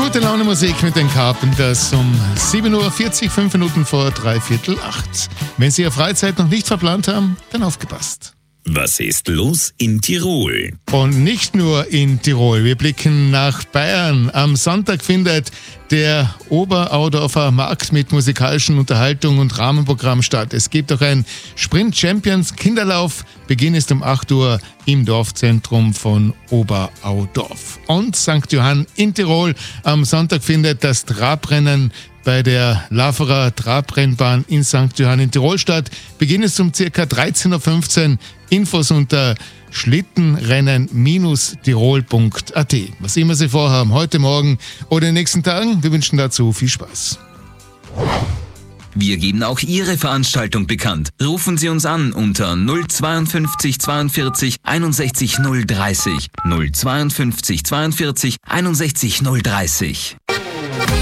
Gute Laune Musik mit den Carpenters um 7.40 Uhr, 5 Minuten vor 7:45. Wenn Sie Ihre Freizeit noch nicht verplant haben, dann aufgepasst. Was ist los in Tirol? Und nicht nur in Tirol, wir blicken nach Bayern. Am Sonntag findet der Oberaudorfer Markt mit musikalischen Unterhaltung und Rahmenprogramm statt. Es gibt auch einen Sprint Champions Kinderlauf. Beginn ist um 8 Uhr im Dorfzentrum von Oberaudorf. Und St. Johann in Tirol. Am Sonntag findet das Trabrennen bei der Laferer Trabrennbahn in St. Johann in Tirol statt. Beginn ist um ca. 13.15 Uhr. Infos unter schlittenrennen-tirol.at. Was immer Sie vorhaben, heute Morgen oder in den nächsten Tagen, wir wünschen dazu viel Spaß. Wir geben auch Ihre Veranstaltung bekannt. Rufen Sie uns an unter 052 42 61 030. 052 42 61 030.